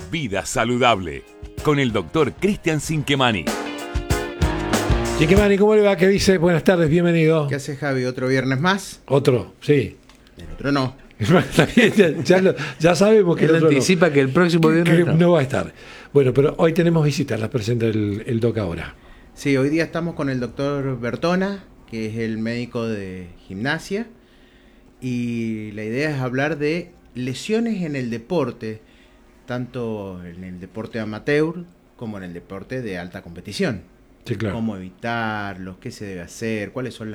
Vida Saludable, con el doctor Cristian Cinquemani. Cinquemani, ¿cómo le va? ¿Qué dice? Buenas tardes, bienvenido. ¿Qué hace, Javi? ¿Otro viernes más? Otro, sí. El otro no. ya sabemos que él el otro anticipa no. que el próximo viernes no va a estar. Bueno, pero hoy tenemos visitas, las presenta el doc ahora. Sí, hoy día estamos con el doctor Bertona, que es el médico de gimnasia, y la idea es hablar de lesiones en el deporte, tanto en el deporte amateur como en el deporte de alta competición. Sí, claro. Cómo evitarlos, qué se debe hacer, cuáles son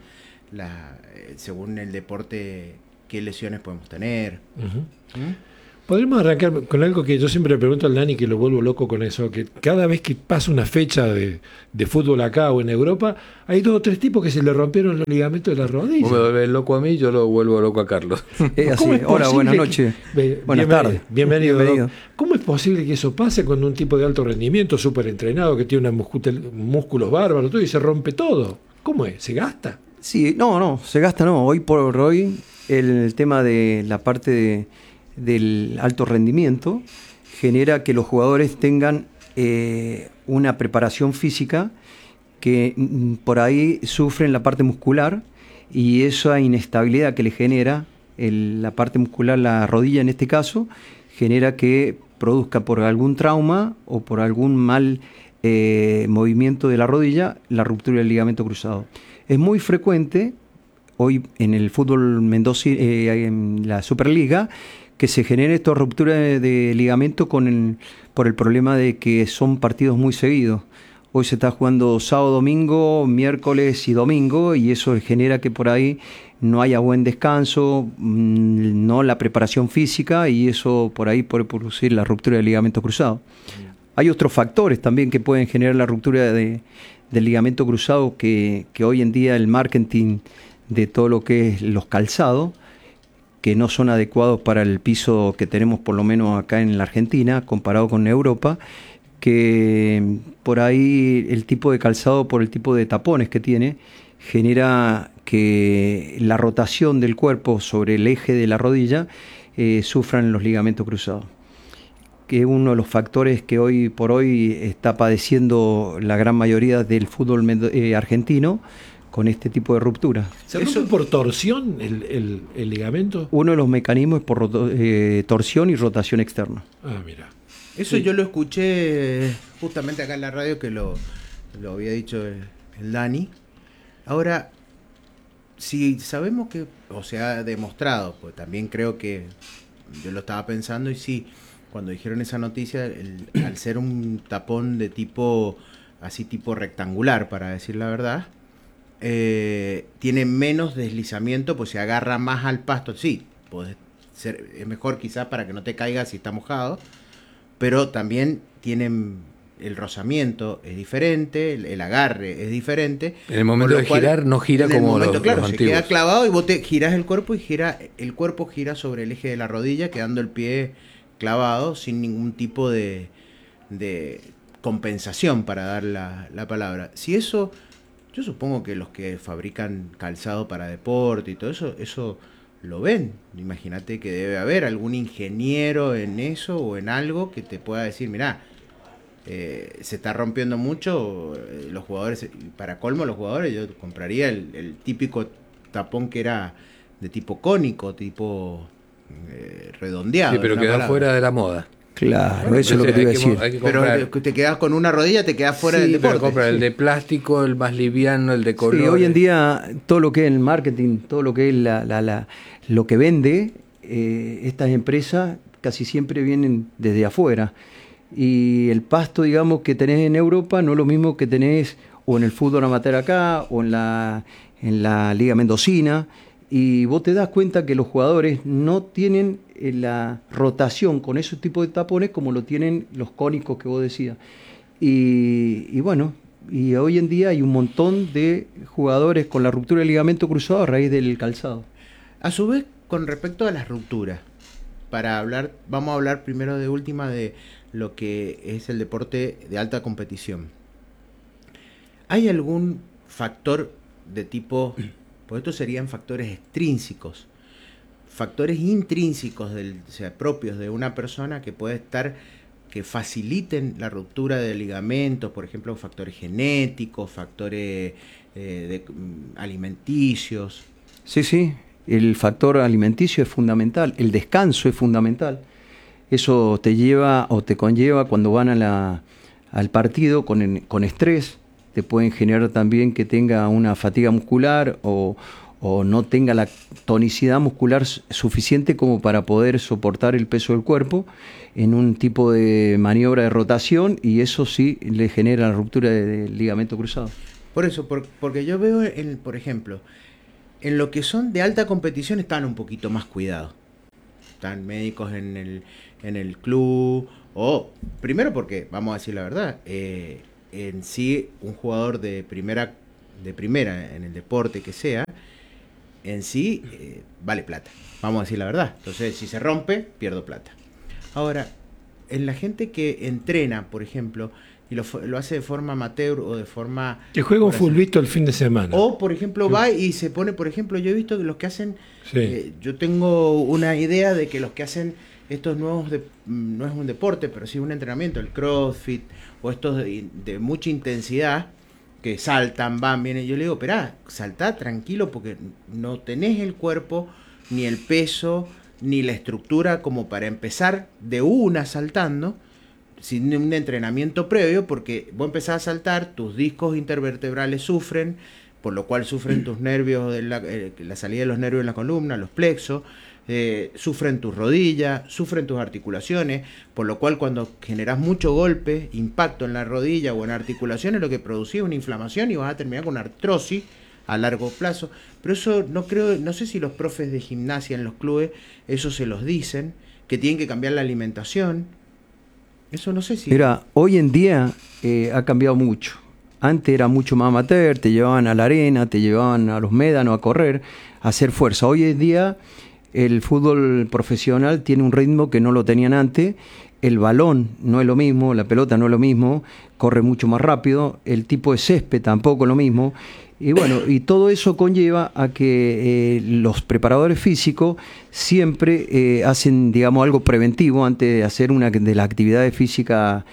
según el deporte, qué lesiones podemos tener. Uh-huh. Podríamos arrancar con algo que yo siempre le pregunto al Dani, que lo vuelvo loco con eso, que cada vez que pasa una fecha de fútbol acá o en Europa, hay 2 o 3 tipos que se le rompieron los ligamentos de las rodillas. Vos me volvés loco a mí, yo lo vuelvo loco a Carlos. Así. Hola, buenas noches. Buenas tardes. Bienvenido. ¿Cómo es posible que eso pase cuando un tipo de alto rendimiento, súper entrenado, que tiene músculos bárbaros, todo, y se rompe todo? ¿Cómo es? ¿Se gasta? Sí, no, se gasta no. Hoy por hoy el tema de la parte del alto rendimiento genera que los jugadores tengan una preparación física que por ahí sufren la parte muscular, y esa inestabilidad que le genera la parte muscular, la rodilla en este caso, genera que produzca por algún trauma o por algún mal movimiento de la rodilla la ruptura del ligamento cruzado. Es muy frecuente hoy en el fútbol mendocino, en la Superliga, que se genere esta ruptura de ligamento por el problema de que son partidos muy seguidos. Hoy se está jugando sábado, domingo, miércoles y domingo, y eso genera que por ahí no haya buen descanso, no la preparación física, y eso por ahí puede producir la ruptura del ligamento cruzado. Hay otros factores también que pueden generar la ruptura del ligamento cruzado, que hoy en día el marketing de todo lo que es los calzados, que no son adecuados para el piso que tenemos por lo menos acá en la Argentina, comparado con Europa, que por ahí el tipo de calzado, por el tipo de tapones que tiene, genera que la rotación del cuerpo sobre el eje de la rodilla sufran los ligamentos cruzados, que es uno de los factores que hoy por hoy está padeciendo la gran mayoría del fútbol argentino, con este tipo de ruptura. ¿Se rompe por torsión el ligamento? Uno de los mecanismos es por torsión y rotación externa. Ah, mira. Eso sí. Yo lo escuché justamente acá en la radio, que lo había dicho el Dani. Ahora, si sabemos que, o se ha demostrado, pues también creo que yo lo estaba pensando, y sí, cuando dijeron esa noticia, al ser un tapón de tipo rectangular, para decir la verdad, tiene menos deslizamiento, pues se agarra más al pasto. Sí, es mejor quizás para que no te caigas si está mojado, pero también tienen el rozamiento es diferente, el agarre es diferente. En el momento de girar no gira como los claro, los se antiguos. queda clavado, y vos te girás el cuerpo, y el cuerpo gira sobre el eje de la rodilla, quedando el pie clavado sin ningún tipo de compensación, para dar la palabra. Si eso, yo supongo que los que fabrican calzado para deporte y todo eso lo ven. Imagínate que debe haber algún ingeniero en eso o en algo que te pueda decir, mirá, se está rompiendo mucho, los jugadores, para colmo los jugadores, yo compraría el típico tapón que era de tipo cónico, tipo redondeado. Sí, pero queda fuera de la moda. Claro, eso es lo que te iba a decir. Pero te quedas con una rodilla, te quedas fuera del deporte. Pero compra el de plástico, el más liviano, el de color. Sí, hoy en día todo lo que es el marketing, todo lo que es lo que vende, estas empresas casi siempre vienen desde afuera. Y el pasto, digamos, que tenés en Europa no es lo mismo que tenés o en el fútbol amateur acá o en la Liga Mendocina. Y vos te das cuenta que los jugadores no tienen la rotación con esos tipos de tapones como lo tienen los cónicos que vos decías. Y bueno, y hoy en día hay un montón de jugadores con la ruptura del ligamento cruzado a raíz del calzado. A su vez, con respecto a las rupturas, vamos a hablar primero de última de lo que es el deporte de alta competición. ¿Hay algún factor de tipo, pues estos serían factores extrínsecos, factores intrínsecos, propios de una persona, que puede estar que faciliten la ruptura de ligamentos, por ejemplo, factores genéticos, factores alimenticios. Sí, el factor alimenticio es fundamental, el descanso es fundamental. Eso te lleva o te conlleva cuando van al partido con estrés, te pueden generar también que tenga una fatiga muscular o no tenga la tonicidad muscular suficiente como para poder soportar el peso del cuerpo en un tipo de maniobra de rotación, y eso sí le genera la ruptura del ligamento cruzado. Por eso, porque yo veo, por ejemplo, en lo que son de alta competición están un poquito más cuidados. Están médicos en el club, primero porque, vamos a decir la verdad, en sí un jugador de primera en el deporte que sea, en sí vale plata, vamos a decir la verdad. Entonces, si se rompe, pierdo plata. Ahora, en la gente que entrena, por ejemplo, y lo hace de forma amateur o de forma... Que juega un fulbito el fin de semana. O, por ejemplo, va y se pone, por ejemplo, yo he visto que los que hacen... Sí. Yo tengo una idea de que los que hacen estos nuevos... no es un deporte, pero sí un entrenamiento, el CrossFit, o estos de mucha intensidad, que saltan, van, vienen. Yo le digo, esperá, saltá tranquilo porque no tenés el cuerpo, ni el peso, ni la estructura como para empezar de una saltando, sin un entrenamiento previo, porque vos empezás a saltar, tus discos intervertebrales sufren, por lo cual sufren tus nervios, la salida de los nervios en la columna, los plexos, sufren tus rodillas, sufren tus articulaciones, por lo cual cuando generás mucho golpe, impacto en la rodilla o en articulaciones, lo que producía es una inflamación y vas a terminar con artrosis a largo plazo. Pero eso no sé si los profes de gimnasia en los clubes, eso se los dicen, que tienen que cambiar la alimentación. Eso no sé si... Mira, hoy en día ha cambiado mucho. Antes era mucho más amateur, te llevaban a la arena, te llevaban a los médanos a correr, a hacer fuerza. Hoy en día el fútbol profesional tiene un ritmo que no lo tenían antes. El balón no es lo mismo, la pelota no es lo mismo, corre mucho más rápido, el tipo de césped tampoco es lo mismo. Y bueno, y todo eso conlleva a que los preparadores físicos siempre hacen, digamos, algo preventivo antes de hacer una de las actividades físicas,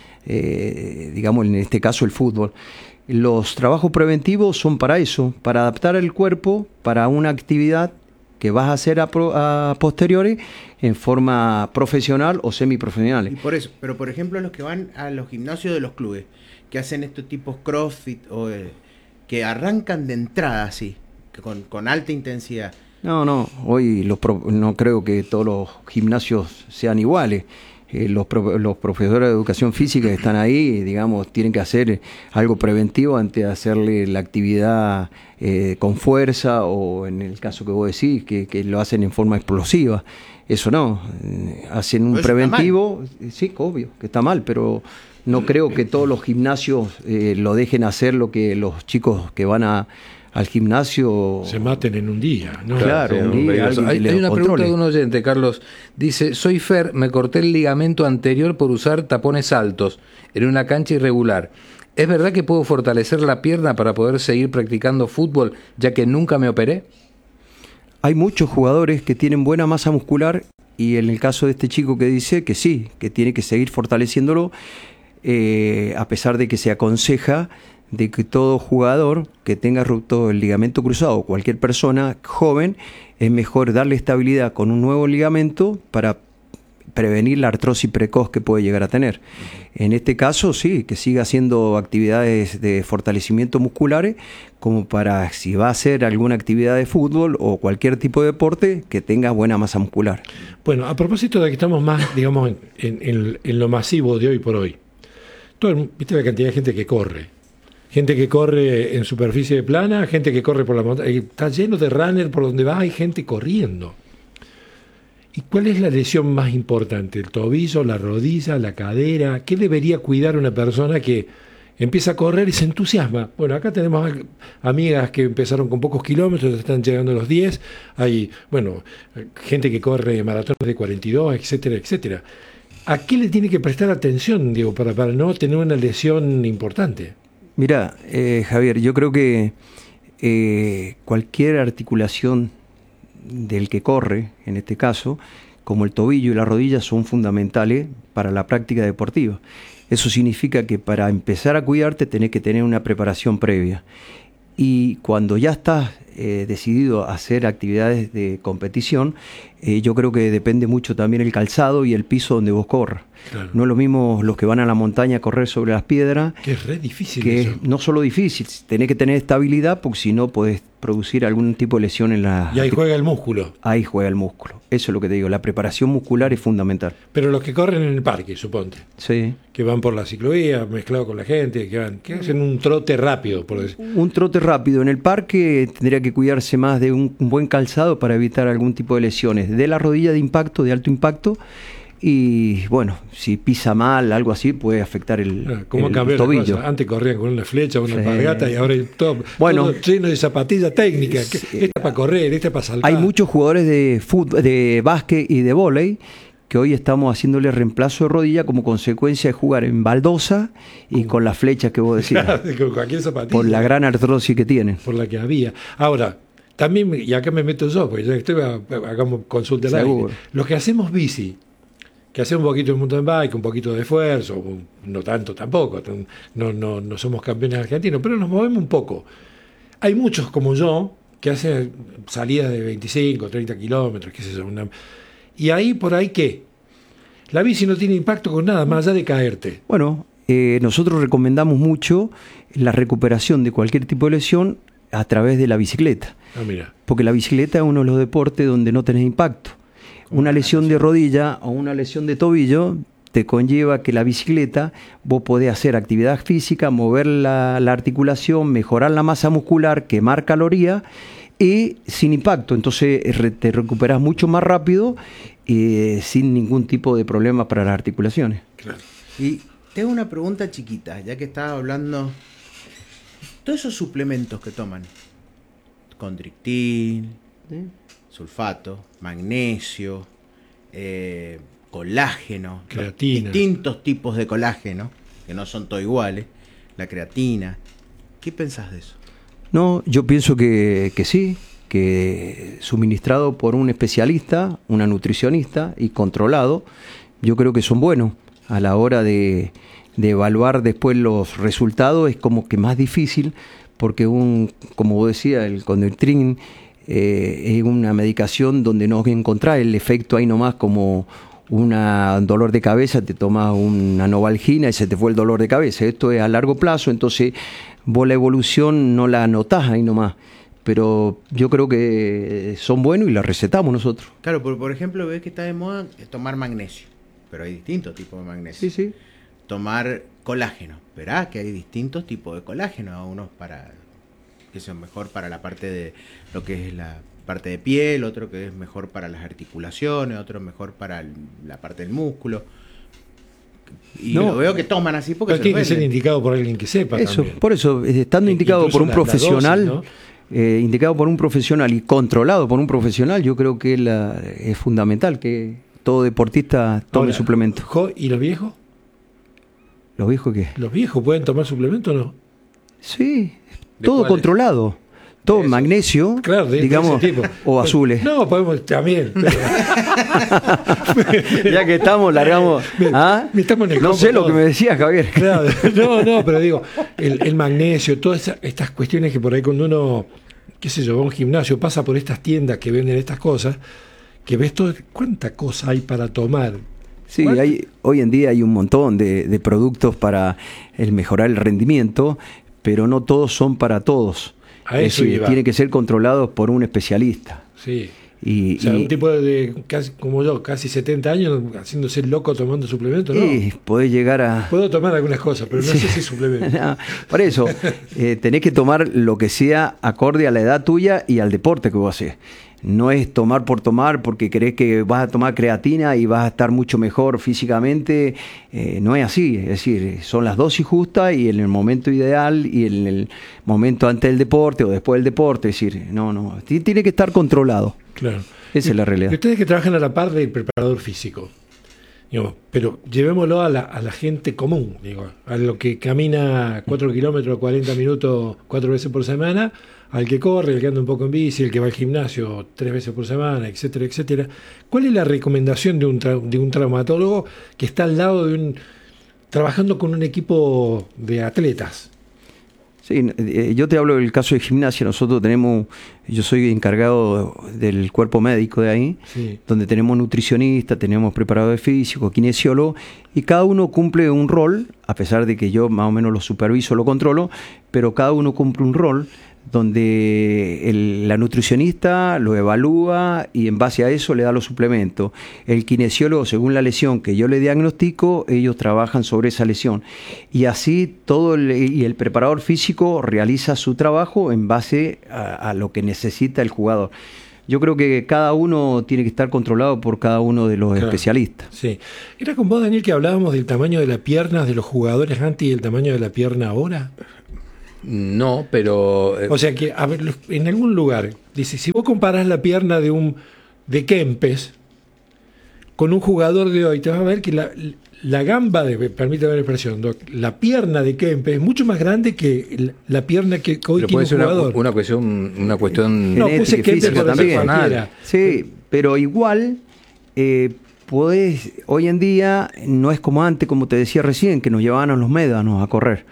digamos, en este caso el fútbol. Los trabajos preventivos son para eso, para adaptar el cuerpo para una actividad que vas a hacer a posteriori en forma profesional o semiprofesional. Y por eso, pero por ejemplo los que van a los gimnasios de los clubes, que hacen estos tipos CrossFit o que arrancan de entrada así, con alta intensidad. No, hoy no creo que todos los gimnasios sean iguales. Los profesores de educación física que están ahí, digamos, tienen que hacer algo preventivo antes de hacerle la actividad con fuerza, o en el caso que vos decís, que lo hacen en forma explosiva. Eso no, hacen un preventivo, sí, obvio, que está mal, pero no creo que todos los gimnasios lo dejen hacer lo que los chicos que van al gimnasio se maten en un día, ¿no? Claro, un día, hay una pregunta de un oyente, Carlos. Dice, soy Fer, me corté el ligamento anterior por usar tapones altos en una cancha irregular. ¿Es verdad que puedo fortalecer la pierna para poder seguir practicando fútbol, ya que nunca me operé? Hay muchos jugadores que tienen buena masa muscular, y en el caso de este chico que dice que sí, que tiene que seguir fortaleciéndolo, a pesar de que se aconseja de que todo jugador que tenga roto el ligamento cruzado, cualquier persona joven, es mejor darle estabilidad con un nuevo ligamento para prevenir la artrosis precoz que puede llegar a tener. En este caso, sí, que siga haciendo actividades de fortalecimiento musculares, como para, si va a hacer alguna actividad de fútbol o cualquier tipo de deporte, que tenga buena masa muscular. Bueno, a propósito de que estamos más, digamos, en lo masivo de hoy por hoy. Viste la cantidad de gente que corre. Gente que corre en superficie plana, gente que corre por la montaña. Está lleno de runner por donde va, hay gente corriendo. ¿Y cuál es la lesión más importante? ¿El tobillo, la rodilla, la cadera? ¿Qué debería cuidar una persona que empieza a correr y se entusiasma? Bueno, acá tenemos amigas que empezaron con pocos kilómetros, están llegando a los 10. Hay, bueno, gente que corre maratones de 42, etcétera, etcétera. ¿A qué le tiene que prestar atención, Diego, para no tener una lesión importante? Mira, Javier, yo creo que cualquier articulación del que corre, en este caso, como el tobillo y la rodilla, son fundamentales para la práctica deportiva. Eso significa que para empezar a cuidarte tenés que tener una preparación previa. Y cuando ya estás decidido a hacer actividades de competición, yo creo que depende mucho también el calzado y el piso donde vos corras. Claro. No es lo mismo los que van a la montaña a correr sobre las piedras, Que es re difícil que eso. es no solo difícil, tenés que tener estabilidad porque si no podés producir algún tipo de lesión en la... Y ahí juega el músculo. Ahí juega el músculo. Eso es lo que te digo, la preparación muscular es fundamental. Pero los que corren en el parque, suponte, Sí. que van por la ciclovía, mezclado con la gente, que hacen un trote rápido, por decir. Un trote rápido en el parque tendría que cuidarse más de un buen calzado para evitar algún tipo de lesiones de la rodilla de impacto, de alto impacto, y bueno, si pisa mal, algo así, puede afectar ¿Cómo el cambió la tobillo. cosa? Antes corrían con una flecha, una Sí. alpargata, y ahora es todo, Bueno. todo lleno de zapatillas técnicas. Sí. Esta para correr, esta para saltar. Hay muchos jugadores de fútbol, de básquet y de vóley que hoy estamos haciéndole reemplazo de rodilla como consecuencia de jugar en baldosa y con las flechas que vos decías, Con cualquier zapatilla. por la gran artrosis que tienen. Por la que había. Ahora, también, y acá me meto yo, porque ya estoy, hagamos consulta al aire. Seguro. Los que hacemos bici, que hacemos un poquito de mountain bike, un poquito de esfuerzo, no tanto tampoco, no somos campeones argentinos, pero nos movemos un poco. Hay muchos como yo que hacen salidas de 25, 30 kilómetros, qué sé yo. Y ahí, por ahí, ¿qué? La bici no tiene impacto con nada, más allá de caerte. Bueno, nosotros recomendamos mucho la recuperación de cualquier tipo de lesión a través de la bicicleta. Ah, mira. Porque la bicicleta es uno de los deportes donde no tenés impacto. Una lesión de rodilla o una lesión de tobillo te conlleva que la bicicleta vos podés hacer actividad física, mover la articulación, mejorar la masa muscular, quemar calorías y sin impacto. Entonces te recuperás mucho más rápido sin ningún tipo de problema para las articulaciones. Claro. Y tengo una pregunta chiquita, ya que estaba hablando. Todos esos suplementos que toman, condrictil, sulfato, magnesio, colágeno, Creatina. distintos tipos de colágeno, que no son todos iguales, la creatina. ¿Qué pensás de eso? No, yo pienso que sí, que suministrado por un especialista, una nutricionista y controlado, yo creo que son buenos. A la hora de evaluar después los resultados es como que más difícil, porque como vos decías, el Condritrin es una medicación donde no encontrás el efecto ahí nomás como un dolor de cabeza, te tomas una Novalgina y se te fue el dolor de cabeza. Esto es a largo plazo, entonces vos la evolución no la notás ahí nomás. Pero yo creo que son buenos y la recetamos nosotros. Claro, por ejemplo, ves que está de moda tomar magnesio, pero hay distintos tipos de magnesio. Sí, sí. Tomar colágeno, verá que hay distintos tipos de colágeno, unos que son mejor para la parte de lo que es la parte de piel, otro que es mejor para las articulaciones, otro mejor para la parte del músculo. Y No, lo veo que toman así porque Pero se tiene que ser venden. indicado por alguien que sepa Eso, también. por eso, estando indicado Incluso por un la profesional, dosis, indicado por un profesional y controlado por un profesional, yo creo que es fundamental que todo deportista tome Ahora, suplementos. ¿Y los viejos? ¿Los viejos qué? ¿Los viejos pueden tomar suplementos o no? Sí, ¿De todo cuáles? controlado. Todo Eso. magnesio, Claro, de digamos, ese tipo. o azules. No, podemos también. pero- Ya que estamos, largamos. ¿Ah? Estamos en el No combo sé lo todo. que me decías, Javier. Claro, no, pero digo, el magnesio, todas estas cuestiones que por ahí cuando uno, qué sé yo, va a un gimnasio, pasa por estas tiendas que venden estas cosas, que ves todo, cuánta cosa hay para tomar. Sí, ¿Cuánto? hoy en día hay un montón de productos para mejorar el rendimiento, pero no todos son para todos. A Es eso decir, iba. tiene que ser controlados por un especialista. Sí. Y, O sea, y- un tipo de casi, como yo, casi 70 años, haciéndose loco tomando suplementos, ¿no? y podés llegar a... Puedo tomar algunas cosas, pero no Sí. sé si suplementos. No, por eso, tenés que tomar lo que sea acorde a la edad tuya y al deporte que vos haces. No es tomar por tomar porque crees que vas a tomar creatina y vas a estar mucho mejor físicamente. No es así. Es decir, son las dosis justas y en el momento ideal y en el momento antes del deporte o después del deporte. Es decir, no. Tiene que estar controlado. Claro. Esa es la realidad. Y ustedes que trabajan a la par del preparador físico, Digamos, pero llevémoslo a la gente común, digo, a lo que camina 4 kilómetros, 40 minutos 4 veces por semana, al que corre, el que anda un poco en bici, el que va al gimnasio 3 veces por semana, etcétera, etcétera. ¿Cuál es la recomendación de un traumatólogo que está al lado trabajando con un equipo de atletas? Sí, yo te hablo del caso de gimnasia. Yo soy encargado del cuerpo médico de ahí, Sí. donde tenemos nutricionista, tenemos preparador físico, kinesiólogo, y cada uno cumple un rol, a pesar de que yo más o menos lo superviso, lo controlo, pero cada uno cumple un rol donde la nutricionista lo evalúa y en base a eso le da los suplementos. El kinesiólogo, según la lesión que yo le diagnostico, ellos trabajan sobre esa lesión. Y así y el preparador físico realiza su trabajo en base a lo que necesita el jugador. Yo creo que cada uno tiene que estar controlado por cada uno de los especialistas. Sí. Era con vos, Daniel, que hablábamos del tamaño de las piernas de los jugadores antes y el tamaño de la pierna ahora. No, pero... O sea que, a ver, en algún lugar, dice, si vos comparás la pierna de Kempes con un jugador de hoy, te vas a ver que la gamba, permítame la expresión, Doc, la pierna de Kempes es mucho más grande que la pierna que hoy tiene un jugador. Una cuestión No, puse genética y Kempes física por decir también. cualquiera. Sí, pero igual hoy en día no es como antes, como te decía recién, que nos llevaban a los médanos a correr.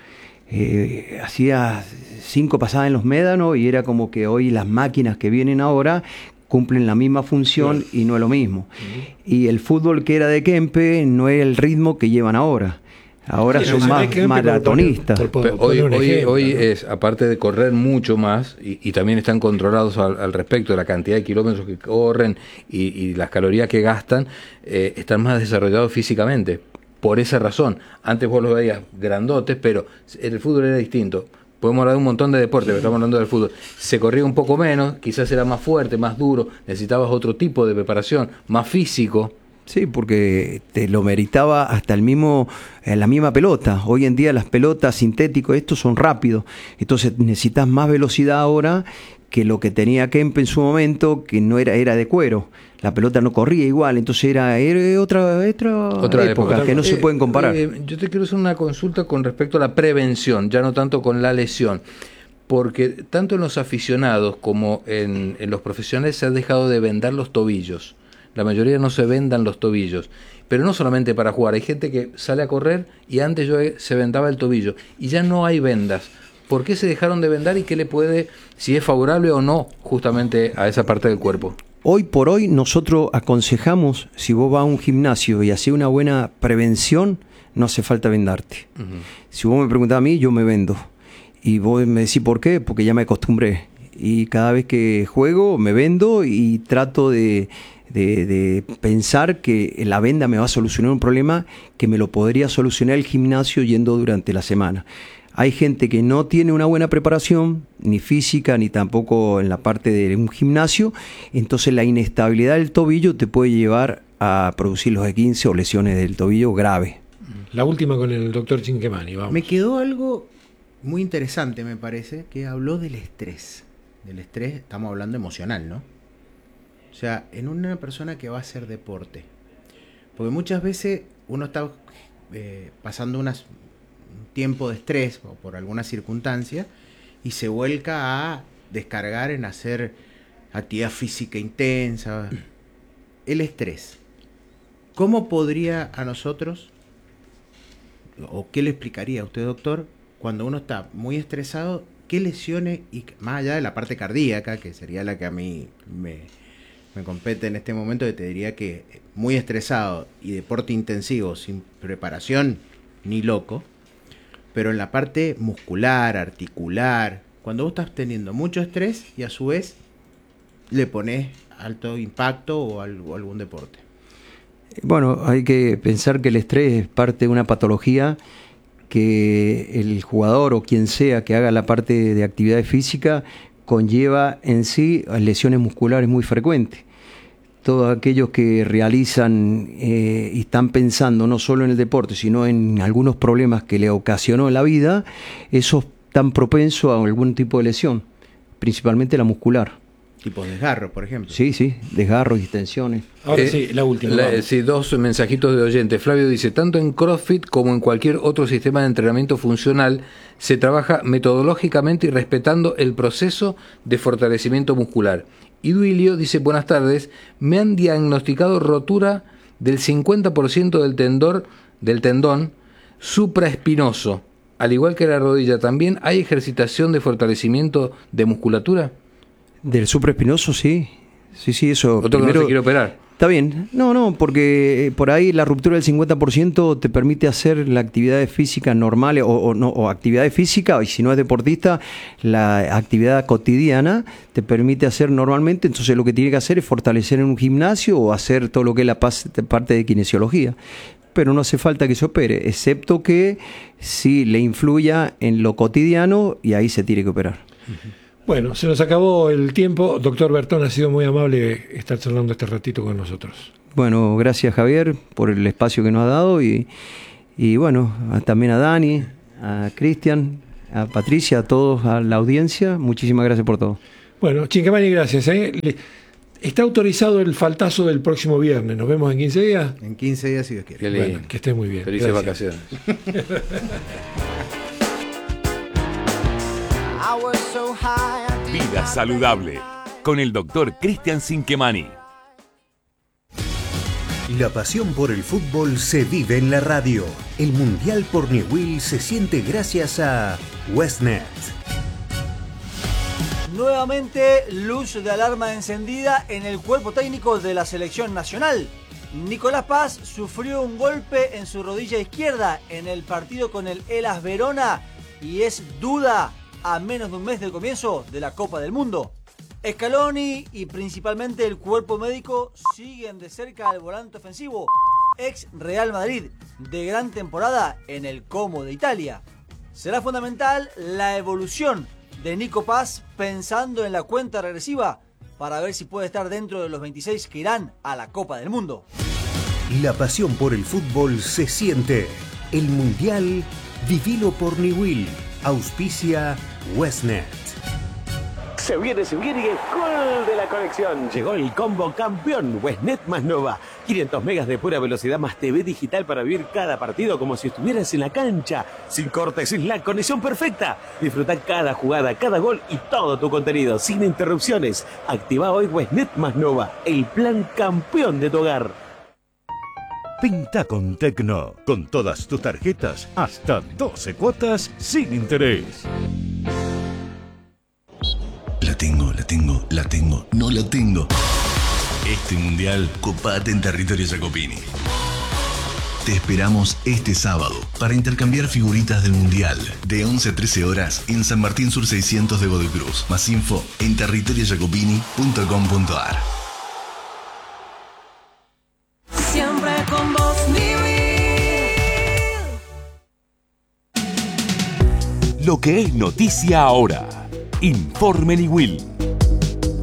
Hacía 5 pasadas en los médanos y era como que hoy las máquinas que vienen ahora cumplen la misma función y no es lo mismo. Y el fútbol que era de Kempe no es el ritmo que llevan ahora. Ahora son más maratonistas. Hoy es, aparte de correr mucho más, y también están controlados al respecto de la cantidad de kilómetros que corren y las calorías que gastan, están más desarrollados físicamente. Por esa razón, antes vos los veías grandotes, pero el fútbol era distinto. Podemos hablar de un montón de deportes, pero estamos hablando del fútbol. Se corría un poco menos, quizás era más fuerte, más duro, necesitabas otro tipo de preparación, más físico. Sí, porque te lo meritaba hasta la misma pelota. Hoy en día las pelotas sintéticas, estos son rápidos, entonces necesitas más velocidad ahora que lo que tenía Kempe en su momento, que no era de cuero. La pelota no corría igual, entonces era otra época que no se pueden comparar. Yo te quiero hacer una consulta con respecto a la prevención, ya no tanto con la lesión, porque tanto en los aficionados como en los profesionales se ha dejado de vendar los tobillos. La mayoría no se vendan los tobillos, pero no solamente para jugar. Hay gente que sale a correr y antes se vendaba el tobillo y ya no hay vendas. ¿Por qué se dejaron de vendar y qué le puede, si es favorable o no, justamente a esa parte del cuerpo? Hoy por hoy nosotros aconsejamos, si vos vas a un gimnasio y haces una buena prevención, no hace falta vendarte. Uh-huh. Si vos me preguntás a mí, yo me vendo. Y vos me decís por qué, porque ya me acostumbré. Y cada vez que juego me vendo y trato de pensar que la venda me va a solucionar un problema que me lo podría solucionar el gimnasio yendo durante la semana. Hay gente que no tiene una buena preparación, ni física, ni tampoco en la parte de un gimnasio, entonces la inestabilidad del tobillo te puede llevar a producir los esguinces o lesiones del tobillo graves. La última con el doctor Cinquemani, vamos. Me quedó algo muy interesante, me parece, que habló del estrés. Del estrés, estamos hablando emocional, ¿no? O sea, en una persona que va a hacer deporte. Porque muchas veces uno está pasando un tiempo de estrés o por alguna circunstancia y se vuelca a descargar en hacer actividad física intensa. El estrés, ¿cómo podría a nosotros, o qué le explicaría a usted, doctor, cuando uno está muy estresado, qué lesiones, y más allá de la parte cardíaca, que sería la que a mí me compete en este momento, que te diría que muy estresado y deporte intensivo sin preparación, ni loco, pero en la parte muscular, articular, cuando vos estás teniendo mucho estrés y a su vez le pones alto impacto o algún deporte. Bueno, hay que pensar que el estrés es parte de una patología que el jugador o quien sea que haga la parte de actividad física conlleva en sí lesiones musculares muy frecuentes. Todos aquellos que realizan y están pensando no solo en el deporte, sino en algunos problemas que le ocasionó en la vida, esos están propensos a algún tipo de lesión, principalmente la muscular. Tipo desgarro, por ejemplo. Sí, desgarros y tensiones. Ahora sí, la última. Sí, dos mensajitos de oyente. Flavio dice, tanto en CrossFit como en cualquier otro sistema de entrenamiento funcional, se trabaja metodológicamente y respetando el proceso de fortalecimiento muscular. Y Duilio dice, buenas tardes, me han diagnosticado rotura del 50% del tendón supraespinoso. Al igual que la rodilla, ¿también hay ejercitación de fortalecimiento de musculatura? Del supraespinoso, sí, eso. Otro primero, que no se quiere operar. Está bien. No, porque por ahí la ruptura del 50% te permite hacer las actividades físicas normales o actividades físicas, y si no es deportista, la actividad cotidiana te permite hacer normalmente. Entonces lo que tiene que hacer es fortalecer en un gimnasio o hacer todo lo que es la parte de kinesiología. Pero no hace falta que se opere, excepto que sí le influya en lo cotidiano y ahí se tiene que operar. Bueno, se nos acabó el tiempo. Doctor Bertón, ha sido muy amable estar charlando este ratito con nosotros. Bueno, gracias Javier por el espacio que nos ha dado y bueno, también a Dani, a Cristian, a Patricia, a todos, a la audiencia. Muchísimas gracias por todo. Bueno, Chinquemani, gracias. Está autorizado el faltazo del próximo viernes. Nos vemos en 15 días. En 15 días, si Dios quiere. Bueno, que esté muy bien. Felices vacaciones. Vida saludable con el doctor Cristian Chinquemani. La pasión por el fútbol se vive en la radio. El Mundial por Newell se siente gracias a Westnet. Nuevamente, luz de alarma encendida en el cuerpo técnico de la selección nacional. Nicolás Paz sufrió un golpe en su rodilla izquierda en el partido con el Hellas Verona y es duda a menos de un mes del comienzo de la Copa del Mundo. Scaloni y principalmente el cuerpo médico siguen de cerca al volante ofensivo, ex Real Madrid, de gran temporada en el Como de Italia. Será fundamental la evolución de Nico Paz pensando en la cuenta regresiva para ver si puede estar dentro de los 26 que irán a la Copa del Mundo. La pasión por el fútbol se siente. El Mundial, vivilo por Newell. Auspicia Westnet. Se viene y es gol de la conexión. Llegó el combo campeón Westnet más Nova. 500 megas de pura velocidad más TV digital para vivir cada partido como si estuvieras en la cancha. Sin cortes, sin la conexión perfecta. Disfruta cada jugada, cada gol y todo tu contenido sin interrupciones. Activa hoy Westnet más Nova, el plan campeón de tu hogar. Pinta con Tecno, con todas tus tarjetas, hasta 12 cuotas sin interés. La tengo, no la tengo. Este mundial, copate en territorio Jacopini. Te esperamos este sábado para intercambiar figuritas del mundial de 11 a 13 horas en San Martín Sur 600 de Godoy Cruz. Más info en territoriojacopini.com.ar. Siempre con vos, Newell. Lo que es noticia ahora. Informe Newell.